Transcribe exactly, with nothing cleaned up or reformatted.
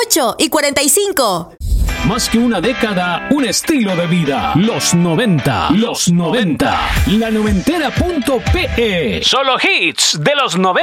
ocho y cuarenta y cinco. Más que una década, un estilo de vida. Los noventa. Los noventa. La noventera punto pe. Solo hits de los noventa.